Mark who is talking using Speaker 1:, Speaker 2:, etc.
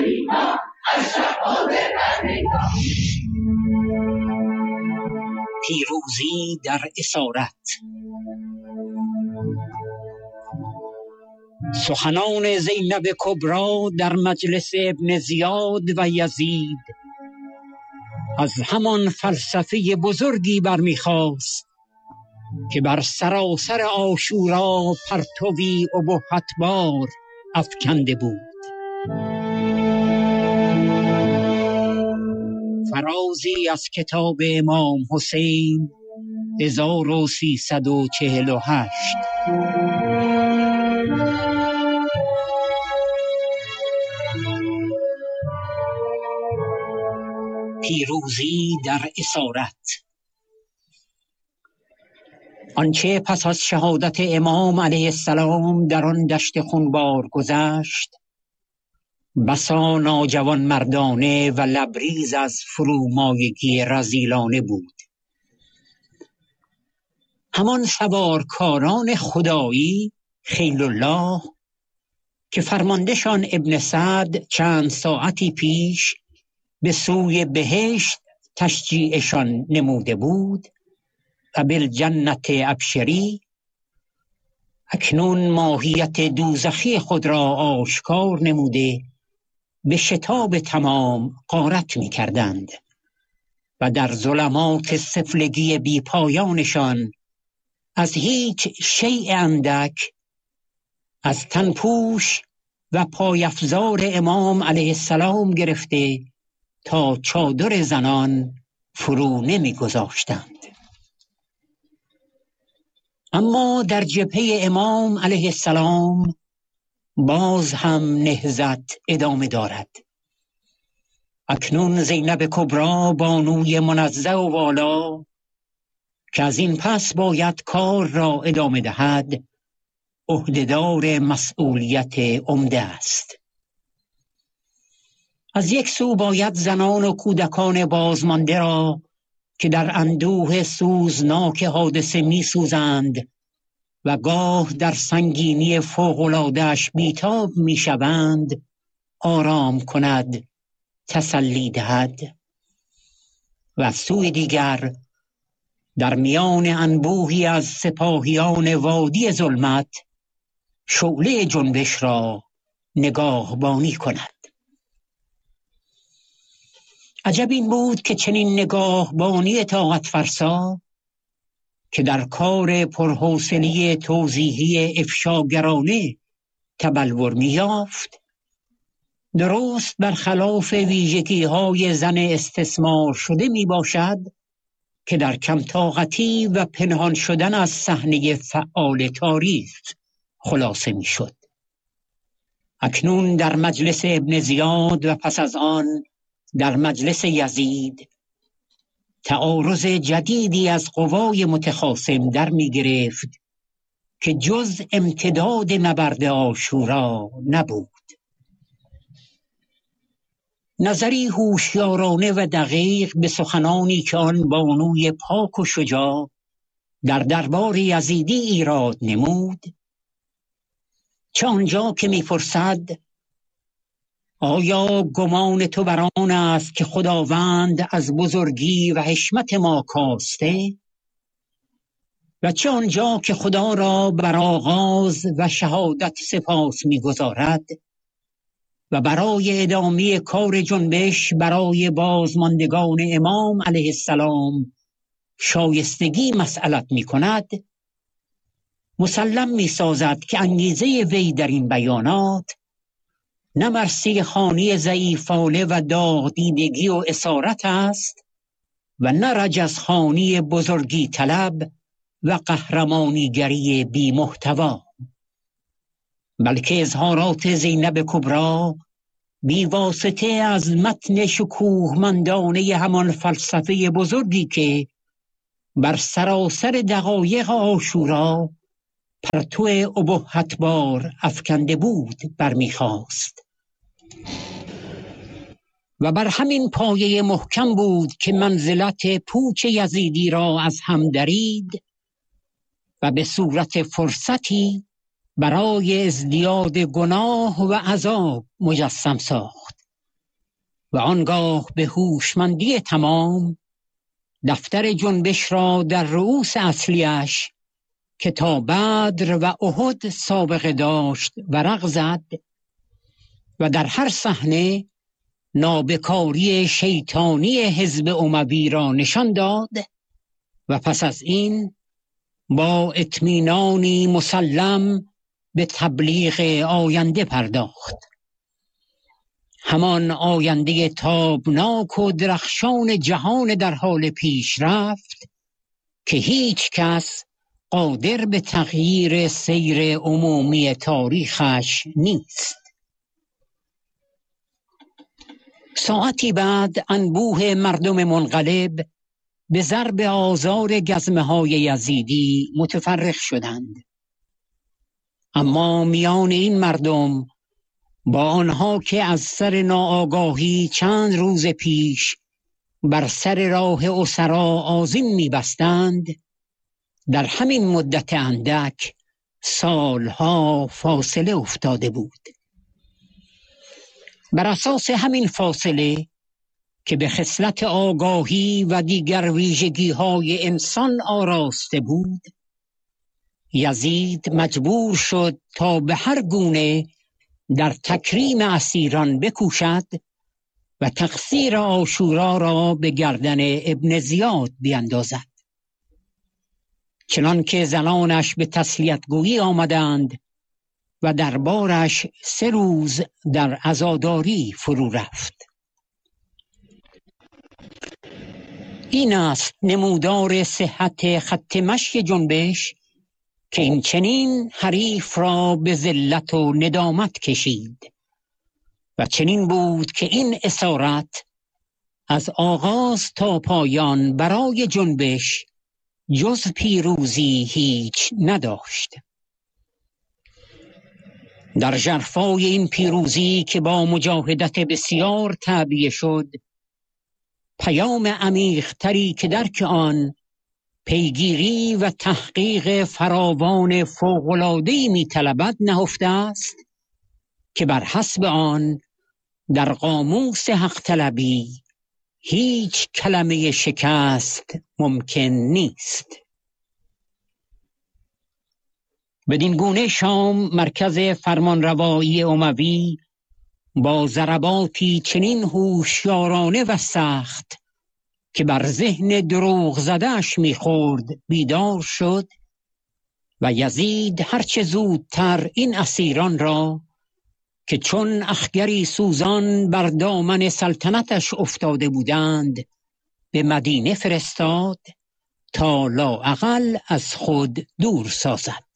Speaker 1: پیروزی در اسارت. سخنان زینب کبری در مجلس ابن زیاد و یزید از همان فلسفه بزرگی برمیخواست که بر سراسر عاشورا پرتوی ابهتبار افکنده بود. فرازی از کتاب امام حسین 1348. پیروزی در اسارت. آنچه پس از شهادت امام علیه السلام در آن دشت خونبار گذشت، بسا ناجوان مردانه و لبریز از فرومایگی رذیلانه بود. همان سوارکاران خدایی خیل الله که فرماندهشان ابن سعد چند ساعتی پیش به سوی بهشت تشجیعشان نموده بود و بالجنت ابشری، اکنون ماهیت دوزخی خود را آشکار نموده به شتاب تمام غارت می کردند و در ظلمات سفلگی بی پایانشان از هیچ شیء اندک، از تنپوش و پایافزار امام علیه السلام گرفته تا چادر زنان فرو نمی گذاشتند. اما در جبهه امام علیه السلام باز هم نهضت ادامه دارد. اکنون زینب کبری بانوی منزه و والا که از این پس باید کار را ادامه دهد، عهدهدار مسئولیت عمده است. از یک سو باید زنان و کودکان بازمانده را که در اندوه سوزناک حادثه می سوزند و گاه در سنگینی فوق‌العاده‌اش بیتاب می شوند آرام کند، تسلی دهد. و از سوی دیگر در میان انبوهی از سپاهیان وادی ظلمت شعله جنبش را نگاهبانی کند. عجب این بود که چنین نگاهبانی طاقت فرسا که در کار پرحوصله توضیحی افشاگرانه تبلور می‌یافت، درست برخلاف ویژگی‌های زن استثمار شده می باشد که در کم طاقتی و پنهان شدن از صحنه فعال تاریخ خلاصه می شد. اکنون در مجلس ابن زیاد و پس از آن در مجلس یزید تعارض جدیدی از قوای متخاصم در می گرفت که جز امتداد نبرد عاشورا نبود. نظری هوشیارانه و دقیق به سخنانی که آن بانوی پاک و شجاع در دربار یزیدی ایراد نمود، چه آنجا که می‌پرسد آیا گمان تو بر آن است که خداوند از بزرگی و حشمت ما کاسته؟ و چه آنجا که خدا را بر آغاز و شهادت سپاس می‌گزارد و برای ادامه کار جنبش برای بازماندگان امام علیه السلام شایستگی مسئلت می کند، مسلم می سازد که انگیزه وی در این بیانات نه مرثیه خوانی ضعیفانه و داغدیدگی و اسارت است و نه رجزخوانی بزرگی طلب و قهرمانیگری بی محتوا، بلکه اظهارات زینب کبری بی واسطه از متن شکوهمندانه همان فلسفه بزرگی که بر سراسر دقایق عاشورا پرتو ابهتبار افکنده بود برمیخواست. و بر همین پایه محکم بود که منزلت پوچ یزیدی را از هم درید و به صورت فرصتی برای ازدیاد گناه و عذاب مجسم ساخت. و آنگاه به هوشمندی تمام دفتر جنبش را در رؤوس اصلیش که تا بدر و احد سابقه داشت ورق زد و در هر صحنه نابکاری شیطانی حزب اموی را نشان داد و پس از این با اطمینانی مسلم به تبلیغ آینده پرداخت. همان آینده تابناک و درخشان جهان در حال پیشرفت که هیچ کس قادر به تغییر سیر عمومی تاریخش نیست. ساعتی بعد انبوه مردم منقلب به ضرب آزار گزمه‌های یزیدی متفرق شدند. اما میان این مردم با آنها که از سر ناآگاهی چند روز پیش بر سر راه اسرا آذین می‌بستند، در همین مدت اندک سالها فاصله افتاده بود. بر اساس همین فاصله که به خصلت آگاهی و دیگر ویژگی‌های انسان آراسته بود، یزید مجبور شد تا به هر گونه در تکریم اسیران بکوشد و تقصیر عاشورا را به گردن ابن زیاد بیندازد. چنان که زنانش به تسلیت گویی آمدند و دربارش 3 روز در عزاداری فرو رفت. این است نمودار صحت خط مشی جنبش که این چنین حریف را به ذلت و ندامت کشید و چنین بود که این اسارت از آغاز تا پایان برای جنبش جز پیروزی هیچ نداشت. در ژرفای این پیروزی که با مجاهدت بسیار تعبیه شد، پیام عمیق‌تری که درک آن پیگیری و تحقیق فراوان فوق‌العاده‌ای می‌طلبد نهفته است که بر حسب آن در قاموس حق طلبی هیچ کلمه شکست ممکن نیست. بدین گونه شام مرکز فرمانروایی اموی با ضرباتی چنین هوشیارانه و سخت که بر ذهن دروغ زده‌اش می‌خورد بیدار شد و یزید هرچه زودتر این اسیران را که چون اخگری سوزان بر دامن سلطنتش افتاده بودند به مدینه فرستاد تا لااقل از خود دور سازد.